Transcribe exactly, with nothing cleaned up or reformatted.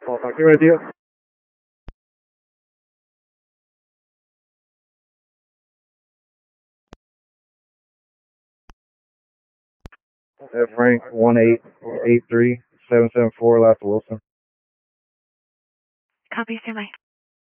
I'll talk to you right to you. Uh, Frank one eight eight three seven seven four, last Wilson. Copy, stand by.